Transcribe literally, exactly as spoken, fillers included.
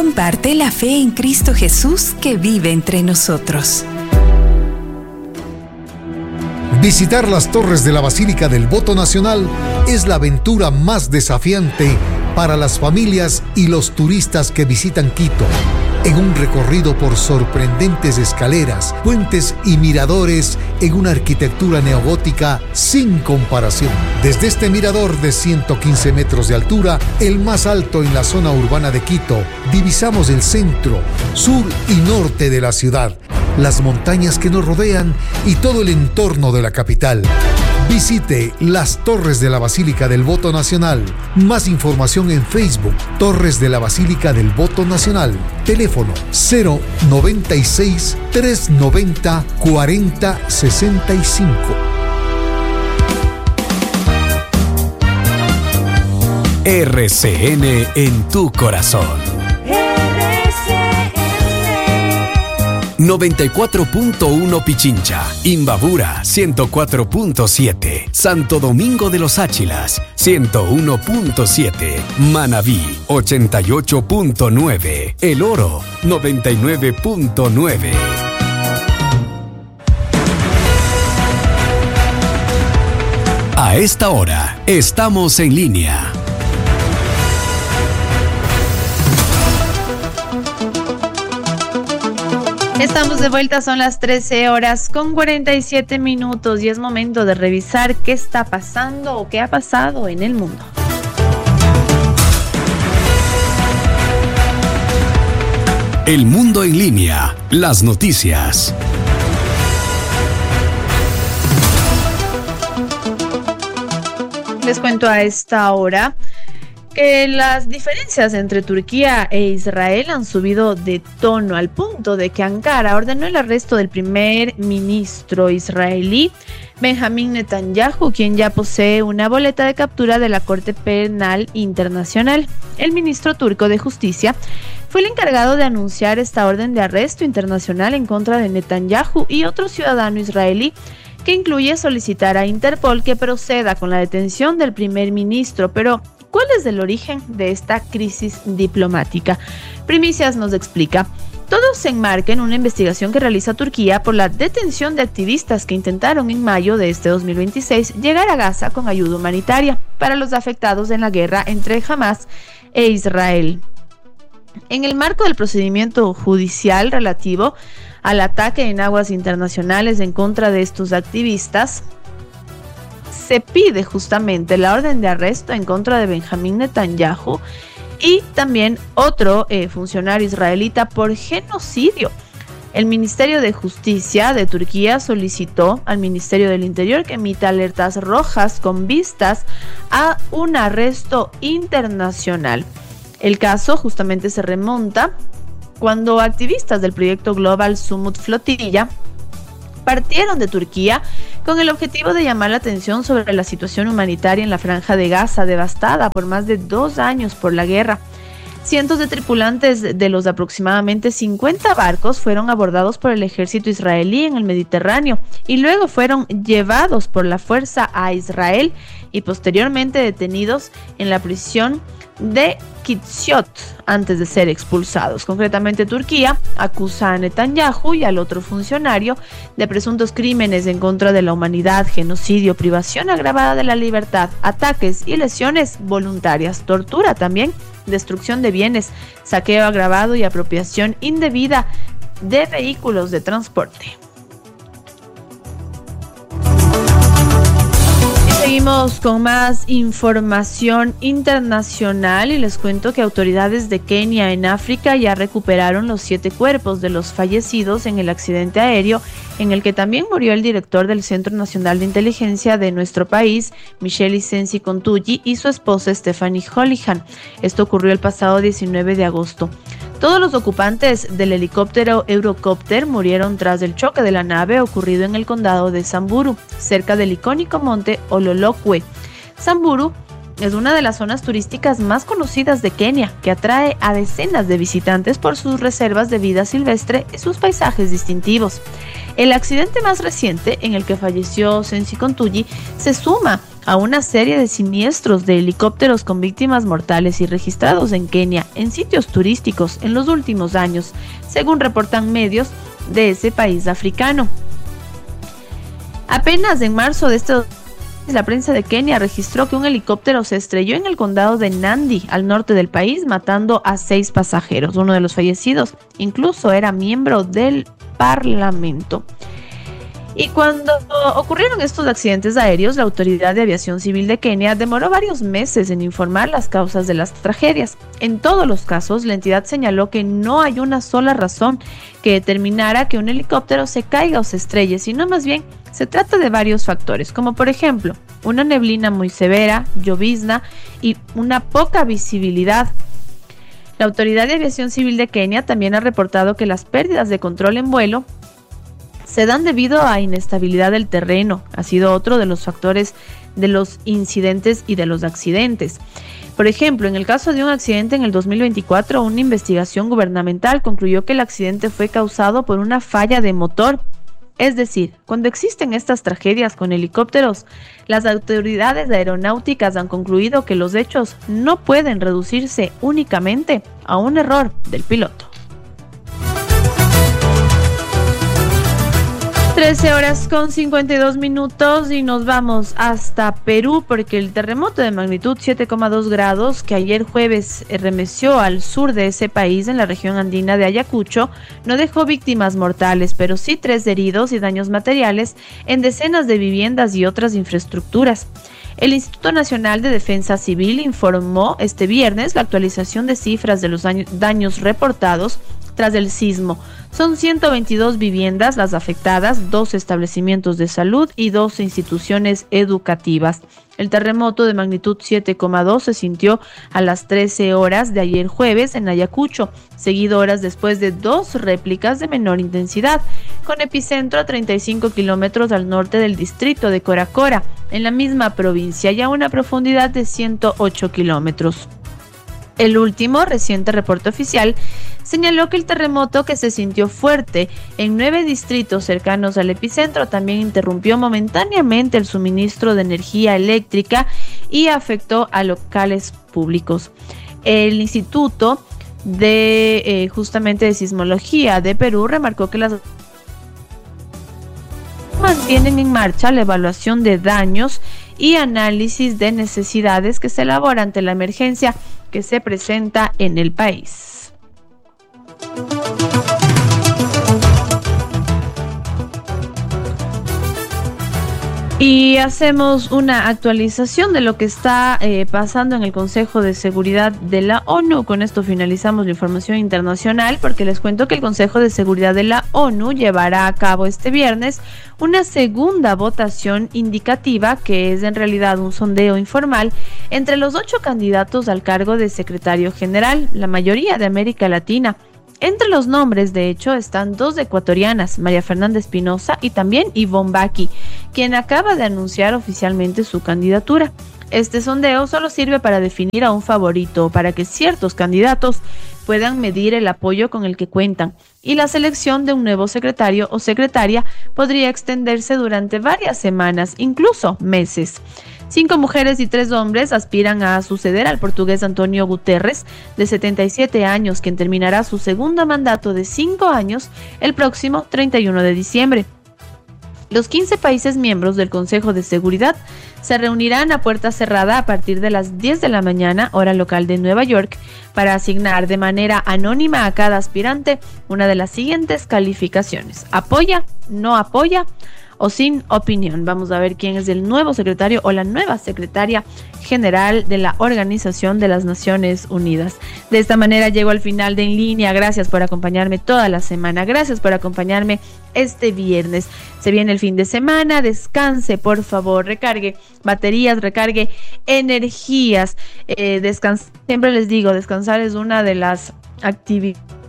comparte la fe en Cristo Jesús que vive entre nosotros. Visitar las torres de la Basílica del Voto Nacional es la aventura más desafiante para las familias y los turistas que visitan Quito. En un recorrido por sorprendentes escaleras, puentes y miradores en una arquitectura neogótica sin comparación. Desde este mirador de ciento quince metros de altura, el más alto en la zona urbana de Quito, divisamos el centro, sur y norte de la ciudad, las montañas que nos rodean y todo el entorno de la capital. Visite las Torres de la Basílica del Voto Nacional. Más información en Facebook, Torres de la Basílica del Voto Nacional. Teléfono cero noventa y seis, trescientos noventa, cuarenta sesenta y cinco. R C N en tu corazón. noventa y cuatro punto uno Pichincha, Imbabura ciento cuatro punto siete, Santo Domingo de los Áchilas ciento uno punto siete, Manabí ochenta y ocho punto nueve, El Oro noventa y nueve punto nueve. A esta hora estamos en línea. Estamos de vuelta, son las trece horas con cuarenta y siete minutos y es momento de revisar qué está pasando o qué ha pasado en el mundo. El mundo en línea, las noticias. Les cuento a esta hora que las diferencias entre Turquía e Israel han subido de tono al punto de que Ankara ordenó el arresto del primer ministro israelí Benjamín Netanyahu, quien ya posee una boleta de captura de la Corte Penal Internacional. El ministro turco de Justicia fue el encargado de anunciar esta orden de arresto internacional en contra de Netanyahu y otro ciudadano israelí, que incluye solicitar a Interpol que proceda con la detención del primer ministro. Pero ¿cuál es el origen de esta crisis diplomática? Primicias nos explica. Todo se enmarca en una investigación que realiza Turquía por la detención de activistas que intentaron en mayo de este dos mil veintiséis llegar a Gaza con ayuda humanitaria para los afectados en la guerra entre Hamas e Israel. En el marco del procedimiento judicial relativo al ataque en aguas internacionales en contra de estos activistas, se pide justamente la orden de arresto en contra de Benjamín Netanyahu y también otro eh, funcionario israelita por genocidio. El Ministerio de Justicia de Turquía solicitó al Ministerio del Interior que emita alertas rojas con vistas a un arresto internacional. El caso justamente se remonta cuando activistas del proyecto Global Summit Flotilla partieron de Turquía con el objetivo de llamar la atención sobre la situación humanitaria en la Franja de Gaza, devastada por más de dos años por la guerra. Cientos de tripulantes de los aproximadamente cincuenta barcos fueron abordados por el ejército israelí en el Mediterráneo y luego fueron llevados por la fuerza a Israel y posteriormente detenidos en la prisión de Kizyot antes de ser expulsados. Concretamente, Turquía acusa a Netanyahu y al otro funcionario de presuntos crímenes en contra de la humanidad, genocidio, privación agravada de la libertad, ataques y lesiones voluntarias, tortura también, destrucción de bienes, saqueo agravado y apropiación indebida de vehículos de transporte. Seguimos con más información internacional y les cuento que autoridades de Kenia en África ya recuperaron los siete cuerpos de los fallecidos en el accidente aéreo en el que también murió el director del Centro Nacional de Inteligencia de nuestro país, Michelle Isensi Contuyi, y su esposa Stephanie Holihan. Esto ocurrió el pasado diecinueve de agosto. Todos los ocupantes del helicóptero Eurocopter murieron tras el choque de la nave ocurrido en el condado de Samburu, cerca del icónico monte Ololokwe. Samburu es una de las zonas turísticas más conocidas de Kenia, que atrae a decenas de visitantes por sus reservas de vida silvestre y sus paisajes distintivos. El accidente más reciente, en el que falleció Sensi Contuyi, se suma a una serie de siniestros de helicópteros con víctimas mortales y registrados en Kenia en sitios turísticos en los últimos años, según reportan medios de ese país africano. Apenas en marzo de este la prensa de Kenia registró que un helicóptero se estrelló en el condado de Nandi, al norte del país, matando a seis pasajeros. Uno de los fallecidos incluso era miembro del parlamento. Y cuando ocurrieron estos accidentes aéreos, la Autoridad de Aviación Civil de Kenia demoró varios meses en informar las causas de las tragedias. En todos los casos, la entidad señaló que no hay una sola razón que determinara que un helicóptero se caiga o se estrelle, sino más bien se trata de varios factores, como por ejemplo, una neblina muy severa, llovizna y una poca visibilidad. La Autoridad de Aviación Civil de Kenia también ha reportado que las pérdidas de control en vuelo se dan debido a inestabilidad del terreno. Ha sido otro de los factores de los incidentes y de los accidentes. Por ejemplo, en el caso de un accidente en el dos mil veinticuatro, una investigación gubernamental concluyó que el accidente fue causado por una falla de motor. Es decir, cuando existen estas tragedias con helicópteros, las autoridades aeronáuticas han concluido que los hechos no pueden reducirse únicamente a un error del piloto. trece horas con cincuenta y dos minutos y nos vamos hasta Perú porque el terremoto de magnitud siete coma dos grados que ayer jueves remeció al sur de ese país en la región andina de Ayacucho no dejó víctimas mortales, pero sí tres heridos y daños materiales en decenas de viviendas y otras infraestructuras. El Instituto Nacional de Defensa Civil informó este viernes la actualización de cifras de los daños reportados tras el sismo. Son ciento veintidós viviendas las afectadas, dos establecimientos de salud y dos instituciones educativas. El terremoto de magnitud siete coma dos se sintió a las trece horas de ayer jueves en Ayacucho, seguido horas después de dos réplicas de menor intensidad, con epicentro a treinta y cinco kilómetros al norte del distrito de Coracora, en la misma provincia, y a una profundidad de ciento ocho kilómetros. El último reciente reporte oficial señaló que el terremoto, que se sintió fuerte en nueve distritos cercanos al epicentro, también interrumpió momentáneamente el suministro de energía eléctrica y afectó a locales públicos. El Instituto de eh, justamente de Sismología de Perú remarcó que las mantienen en marcha la evaluación de daños y análisis de necesidades que se elabora ante la emergencia que se presenta en el país. Y hacemos una actualización de lo que está eh, pasando en el Consejo de Seguridad de la ONU. Con esto finalizamos la información internacional porque les cuento que el Consejo de Seguridad de la ONU llevará a cabo este viernes una segunda votación indicativa, que es en realidad un sondeo informal, entre los ocho candidatos al cargo de secretario general, la mayoría de América Latina. Entre los nombres, de hecho, están dos ecuatorianas, María Fernanda Espinosa y también Ivonne Baki, quien acaba de anunciar oficialmente su candidatura. Este sondeo solo sirve para definir a un favorito o para que ciertos candidatos puedan medir el apoyo con el que cuentan, y la selección de un nuevo secretario o secretaria podría extenderse durante varias semanas, incluso meses. Cinco mujeres y tres hombres aspiran a suceder al portugués Antonio Guterres, de setenta y siete años, quien terminará su segundo mandato de cinco años el próximo treinta y uno de diciembre. Los quince países miembros del Consejo de Seguridad se reunirán a puerta cerrada a partir de las diez de la mañana, hora local de Nueva York, para asignar de manera anónima a cada aspirante una de las siguientes calificaciones: apoya, no apoya o sin opinión. Vamos a ver quién es el nuevo secretario o la nueva secretaria general de la Organización de las Naciones Unidas. De esta manera llego al final de En Línea. Gracias por acompañarme toda la semana. Gracias por acompañarme este viernes. Se viene el fin de semana. Descanse, por favor. Recargue baterías, recargue energías. Eh, descanse. Siempre les digo, descansar es una de las actividades